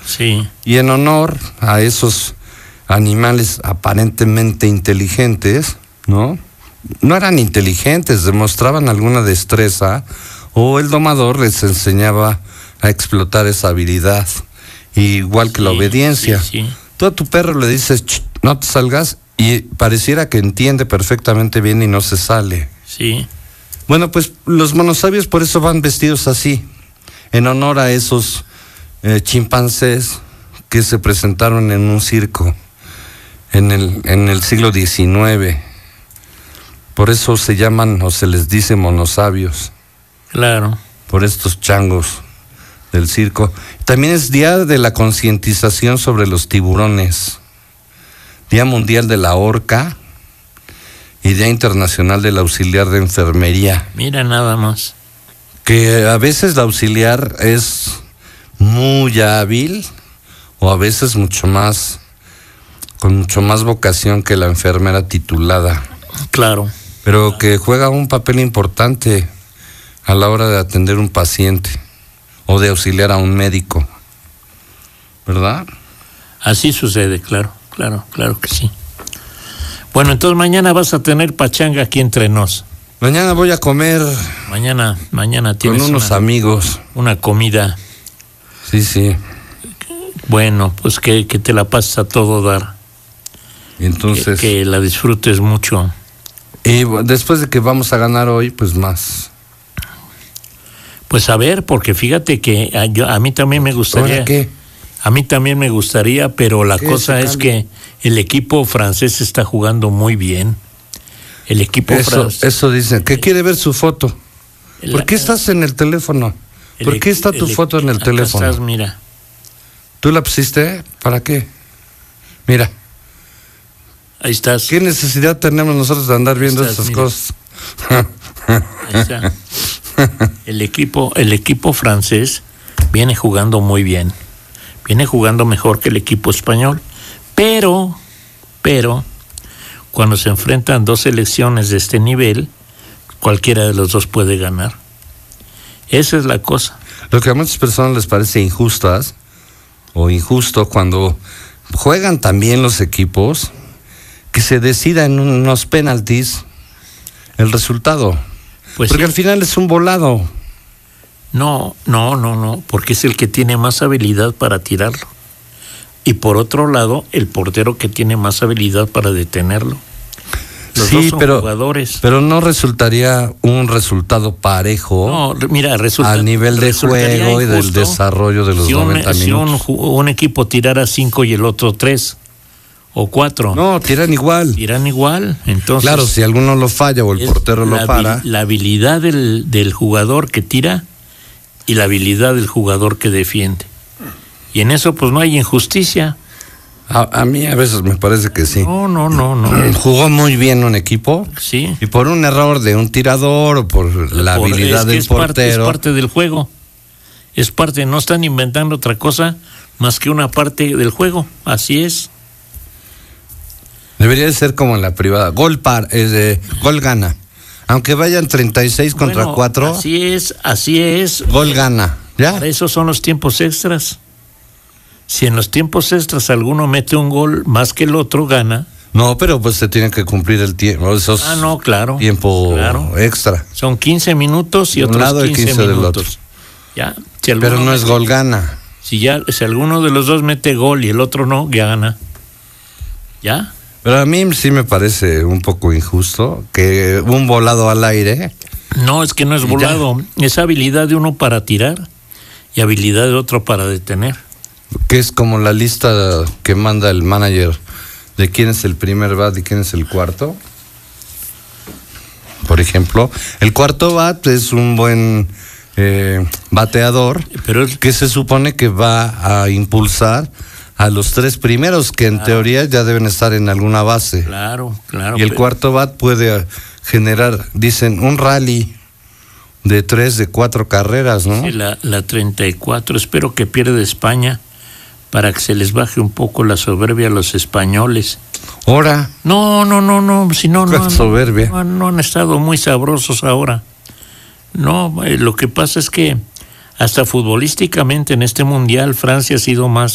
Sí. Y en honor a esos animales aparentemente inteligentes, ¿no? No eran inteligentes, demostraban alguna destreza, o el domador les enseñaba a explotar esa habilidad, igual que la obediencia. Sí. Tú a tu perro le dices, no te salgas, y pareciera que entiende perfectamente bien y no se sale. Sí. Bueno, pues los monosabios por eso van vestidos así, en honor a esos chimpancés que se presentaron en un circo en el siglo XIX. Por eso se llaman o se les dice monosabios. Claro. Por estos changos del circo. También es Día de la Concientización sobre los Tiburones, Día Mundial de la Orca y Día Internacional del Auxiliar de Enfermería. Mira nada más. Que a veces la auxiliar es muy hábil o a veces con mucho más vocación que la enfermera titulada. Claro. Pero que juega un papel importante a la hora de atender un paciente o de auxiliar a un médico, ¿verdad? Así sucede, claro que sí. Bueno, entonces mañana vas a tener pachanga aquí entre nos. Mañana voy a comer. Mañana tienes con unos amigos. Una comida. Sí. Bueno, pues que te la pases a todo dar. Y entonces. Que la disfrutes mucho. Y después de que vamos a ganar hoy, pues más. Pues a ver, porque fíjate que a mí también me gustaría. ¿Ahora qué? A mí también me gustaría, pero la cosa es que el equipo francés está jugando muy bien. El equipo francés. Eso dicen. ¿Qué quiere ver su foto? ¿Por qué estás en el teléfono? ¿Por qué está tu foto en el teléfono? Estás, mira. ¿Tú la pusiste? ¿Para qué? Mira. Ahí estás. ¿Qué necesidad tenemos nosotros de andar viendo esas cosas? Ahí está. El equipo francés viene jugando muy bien. Viene jugando mejor que el equipo español. Pero, cuando se enfrentan dos selecciones de este nivel, cualquiera de los dos puede ganar. Esa es la cosa. Lo que a muchas personas les parece injusto cuando juegan también los equipos, que se decida en unos penaltis el resultado. Pues porque sí. Al final es un volado. No, porque es el que tiene más habilidad para tirarlo. Y por otro lado, el portero que tiene más habilidad para detenerlo. Los dos son jugadores. Pero no resultaría un resultado parejo. No, mira, al nivel de juego y del desarrollo de los 90 minutos. Si un equipo tirara 5 y el otro 3 o 4. No, tiran igual. Entonces, claro, si alguno lo falla o el portero lo para. La habilidad del jugador que tira y la habilidad del jugador que defiende. Y en eso pues no hay injusticia. A mí a veces me parece que sí. No. Jugó muy bien un equipo. Sí. Y por un error de un tirador o por la habilidad del portero. Es parte del juego. Es parte, no están inventando otra cosa más que una parte del juego. Así es. Debería de ser como en la privada. Gol gana. Aunque vayan 36 contra 4. Así es. Gol gana. ¿Ya? Para eso son los tiempos extras. Si en los tiempos extras alguno mete un gol más que el otro, gana. No, pero pues se tiene que cumplir el tiempo. Claro. Tiempo extra. Son 15 minutos y otros lado 15 minutos. Del otro. Ya. Pero no es gol gana. Si alguno de los dos mete gol y el otro no, ya gana. ¿Ya? Pero a mí sí me parece un poco injusto que un volado al aire. No, es que no es volado. Es habilidad de uno para tirar y habilidad de otro para detener. Que es como la lista que manda el manager de quién es el primer bat y quién es el cuarto. Por ejemplo, el cuarto bat es un buen bateador, pero que se supone que va a impulsar a los 3 primeros, que en teoría ya deben estar en alguna base. Claro. Y el cuarto bat puede generar, dicen, un rally de 3, de 4 carreras, ¿no? Sí, la 34, espero que pierda España para que se les baje un poco la soberbia a los españoles. ¿Ahora? No, si no soberbia. No han estado muy sabrosos ahora. No, lo que pasa es que hasta futbolísticamente en este mundial Francia ha sido más